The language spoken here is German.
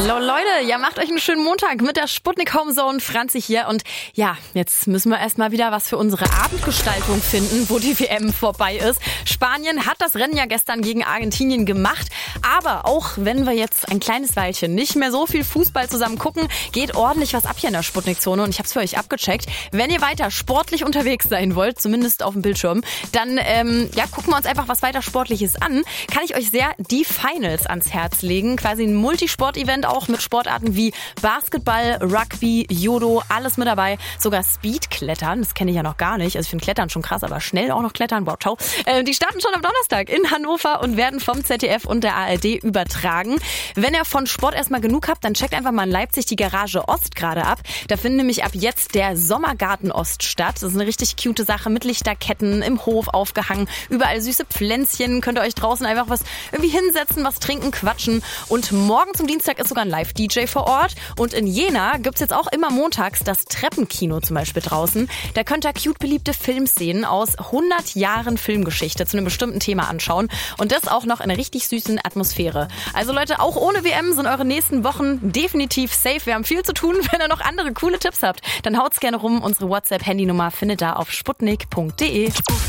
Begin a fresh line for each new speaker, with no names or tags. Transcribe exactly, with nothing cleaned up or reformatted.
Hallo Leute, ja, macht euch einen schönen Montag mit der Sputnik Homezone. Franzi hier und ja, jetzt müssen wir erstmal wieder was für unsere Abendgestaltung finden, wo die W M vorbei ist. Spanien hat das Rennen ja gestern gegen Argentinien gemacht, aber auch wenn wir jetzt ein kleines Weilchen nicht mehr so viel Fußball zusammen gucken, geht ordentlich was ab hier in der Sputnik-Zone und ich habe es für euch abgecheckt. Wenn ihr weiter sportlich unterwegs sein wollt, zumindest auf dem Bildschirm, dann ähm, ja, gucken wir uns einfach was weiter Sportliches an. Kann ich euch sehr die Finals ans Herz legen, quasi ein Multisport-Event auch mit Sportarten wie Basketball, Rugby, Judo, alles mit dabei. Sogar Speedklettern, das kenne ich ja noch gar nicht. Also ich finde Klettern schon krass, aber schnell auch noch klettern, wow, ciao. Äh, die starten schon am Donnerstag in Hannover und werden vom Z D F und der A R D übertragen. Wenn ihr von Sport erstmal genug habt, dann checkt einfach mal in Leipzig die Garage Ost gerade ab. Da findet nämlich ab jetzt der Sommergarten Ost statt. Das ist eine richtig cute Sache mit Lichterketten im Hof aufgehangen. Überall süße Pflänzchen. Könnt ihr euch draußen einfach was irgendwie hinsetzen, was trinken, quatschen. Und morgen zum Dienstag ist sogar ein Live-D J vor Ort. Und in Jena gibt's jetzt auch immer montags das Treppenkino zum Beispiel draußen. Da könnt ihr cute beliebte Filmszenen aus hundert Jahren Filmgeschichte zu einem bestimmten Thema anschauen. Und das auch noch in einer richtig süßen Atmosphäre. Also Leute, auch ohne W M sind eure nächsten Wochen definitiv safe. Wir haben viel zu tun. Wenn ihr noch andere coole Tipps habt, dann haut's gerne rum. Unsere WhatsApp-Handynummer findet ihr auf sputnik punkt de.